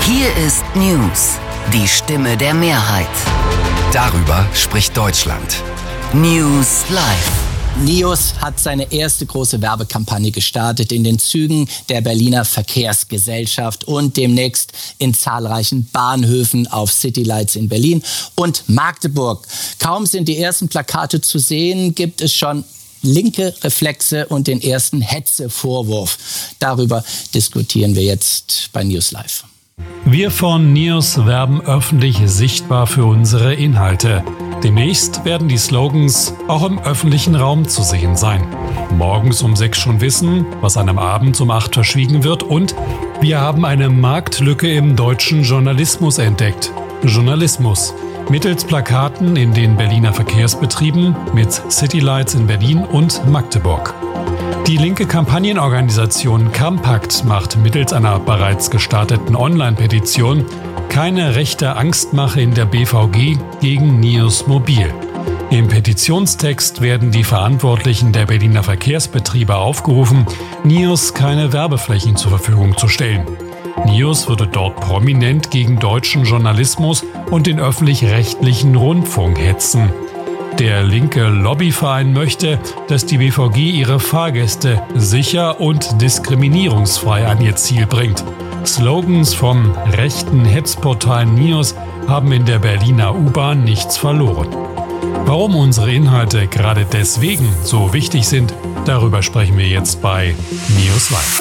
Hier ist News, die Stimme der Mehrheit. Darüber spricht Deutschland. News Live. NIOS hat seine erste große Werbekampagne gestartet in den Zügen der Berliner Verkehrsgesellschaft und demnächst in zahlreichen Bahnhöfen auf Citylights in Berlin und Magdeburg. Kaum sind die ersten Plakate zu sehen, gibt es schon linke Reflexe und den ersten Hetzevorwurf. Darüber diskutieren wir jetzt bei News Live. Wir von NIOS werben öffentlich sichtbar für unsere Inhalte. Demnächst werden die Slogans auch im öffentlichen Raum zu sehen sein. Morgens um 6 schon wissen, was einem abends um 8 verschwiegen wird, und wir haben eine Marktlücke im deutschen Journalismus entdeckt. Journalismus. Mittels Plakaten in den Berliner Verkehrsbetrieben mit Citylights in Berlin und Magdeburg. Die linke Kampagnenorganisation Campact macht mittels einer bereits gestarteten Online-Petition keine rechte Angstmache in der BVG gegen NIOS Mobil. Im Petitionstext werden die Verantwortlichen der Berliner Verkehrsbetriebe aufgerufen, NIOS keine Werbeflächen zur Verfügung zu stellen. NIOS würde dort prominent gegen deutschen Journalismus und den öffentlich-rechtlichen Rundfunk hetzen. Der linke Lobbyverein möchte, dass die BVG ihre Fahrgäste sicher und diskriminierungsfrei an ihr Ziel bringt. Slogans vom rechten Hetzportal NIOS haben in der Berliner U-Bahn nichts verloren. Warum unsere Inhalte gerade deswegen so wichtig sind, darüber sprechen wir jetzt bei News Live.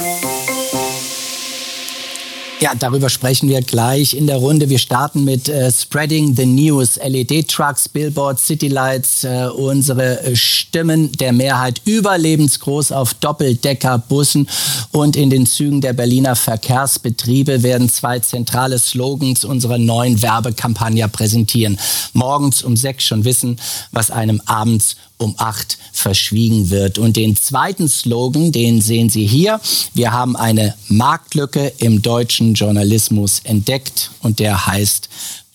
Ja, darüber sprechen wir gleich in der Runde. Wir starten mit Spreading the News, LED-Trucks, Billboards, Citylights, unsere Stimmen der Mehrheit überlebensgroß auf Doppeldeckerbussen und in den Zügen der Berliner Verkehrsbetriebe werden 2 zentrale Slogans unserer neuen Werbekampagne präsentieren. Morgens um 6 schon wissen, was einem abends um 8 verschwiegen wird. Und den zweiten Slogan, den sehen Sie hier. Wir haben eine Marktlücke im deutschen Journalismus entdeckt und der heißt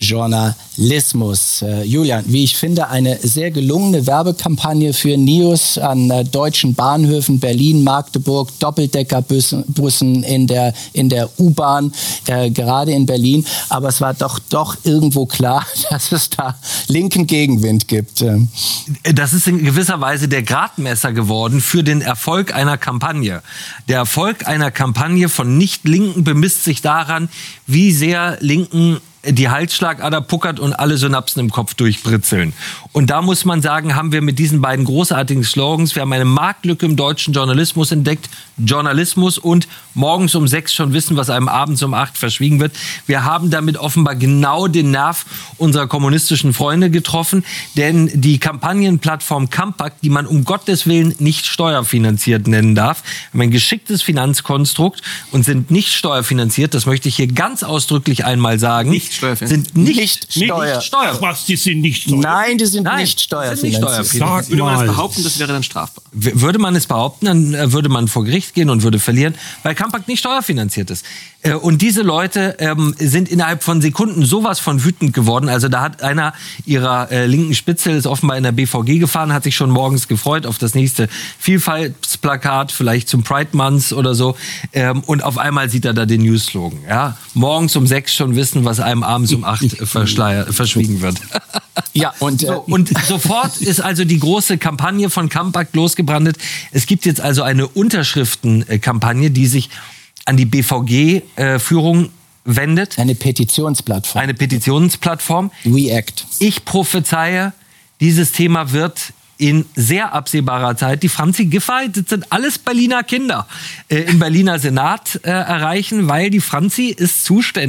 Journalismus. Julian, wie ich finde, eine sehr gelungene Werbekampagne für NIOS an deutschen Bahnhöfen, Berlin, Magdeburg, Doppeldeckerbussen in der U-Bahn, gerade in Berlin. Aber es war doch irgendwo klar, dass es da linken Gegenwind gibt. Das ist in gewisser Weise der Gradmesser geworden für den Erfolg einer Kampagne. Der Erfolg einer Kampagne von Nicht-Linken bemisst sich daran, wie sehr Linken die Halsschlagader puckert und alle Synapsen im Kopf durchbritzeln. Und da muss man sagen, haben wir mit diesen beiden großartigen Slogans, wir haben eine Marktlücke im deutschen Journalismus entdeckt, Journalismus und morgens um 6 schon wissen, was einem abends um 8 verschwiegen wird. Wir haben damit offenbar genau den Nerv unserer kommunistischen Freunde getroffen, denn die Kampagnenplattform Campact, die man um Gottes Willen nicht steuerfinanziert nennen darf, haben ein geschicktes Finanzkonstrukt und sind nicht steuerfinanziert, das möchte ich hier ganz ausdrücklich einmal sagen. Sind nicht steuerfinanziert. Was, die sind nicht steuerfinanziert? Nein, die sind nicht steuerfinanziert. Würde man das behaupten, das wäre dann strafbar? Würde man es behaupten, dann würde man vor Gericht gehen und würde verlieren, weil Campact nicht steuerfinanziert ist. Und diese Leute sind innerhalb von Sekunden sowas von wütend geworden. Also da hat einer ihrer linken Spitzel, ist offenbar in der BVG gefahren, hat sich schon morgens gefreut auf das nächste Vielfaltsplakat, vielleicht zum Pride Month oder so. Und auf einmal sieht er da den News-Slogan. Ja? Morgens um 6 schon wissen, was einem abends um 8 verschwiegen wird. Ja, und sofort ist also die große Kampagne von Campact losgebrannt. Es gibt jetzt also eine Unterschriftenkampagne, die sich an die BVG-Führung wendet. Eine Petitionsplattform. Eine Petitionsplattform. React. Ich prophezeie, dieses Thema wird in sehr absehbarer Zeit die Franzi Giffey, das sind alles Berliner Kinder, im Berliner Senat erreichen, weil die Franzi ist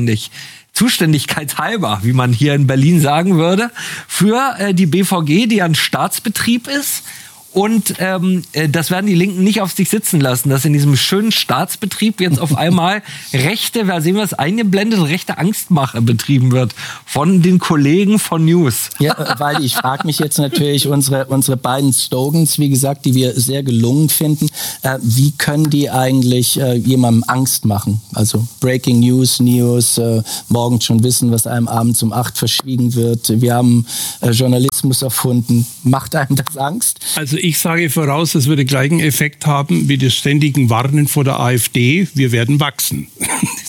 zuständigkeitshalber, wie man hier in Berlin sagen würde, für die BVG, die ein Staatsbetrieb ist. Und das werden die Linken nicht auf sich sitzen lassen, dass in diesem schönen Staatsbetrieb jetzt auf einmal da sehen wir es eingeblendet, rechte Angstmache betrieben wird von den Kollegen von News. Ja, weil ich frage mich jetzt natürlich, unsere beiden Slogans, wie gesagt, die wir sehr gelungen finden, wie können die eigentlich jemandem Angst machen? Also Breaking News, morgens schon wissen, was einem abends um 8 verschwiegen wird. Wir haben Journalismus erfunden. Macht einem das Angst? Also ich sage voraus, es würde gleichen Effekt haben wie das ständigen Warnen vor der AfD. Wir werden wachsen.